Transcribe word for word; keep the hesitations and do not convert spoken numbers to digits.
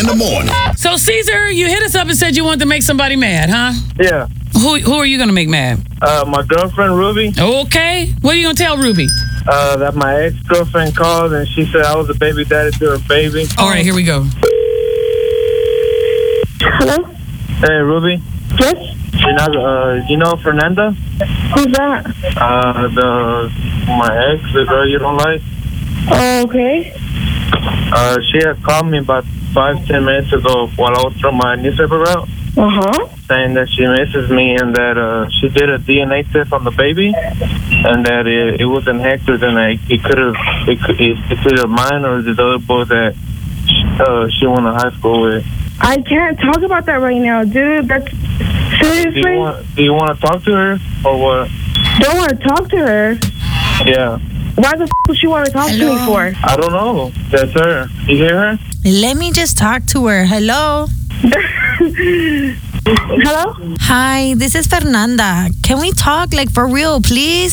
the morning. So, Caesar, you hit us up and said you wanted to make somebody mad, huh? Yeah. Who who are you going to make mad? Uh, my girlfriend, Ruby. Okay. What are you going to tell Ruby? Uh, that my ex-girlfriend called and she said I was a baby daddy to her baby. All right, here we go. Hello? Hey, Ruby. Yes? You know, uh, you know Fernanda? Who's that? Uh, the my ex, the girl you don't like. Oh, okay. Uh, she had called me about five, ten minutes ago while I was throwing my newspaper out, Uh-huh. saying that she misses me and that uh, she did a D N A test on the baby, and that it, it wasn't Hector's, and that it could have it could it, it's either mine or the other boy that uh, she went to high school with. I can't talk about that right now, dude. That's seriously. Do you want Do you want to talk to her or what? Don't want to talk to her. Yeah. Why the f would she want to talk Hello? to me for? I don't know. That's her. You hear her? Let me just talk to her. Hello? Hello? Hi, this is Fernanda. Can we talk, like, for real, please?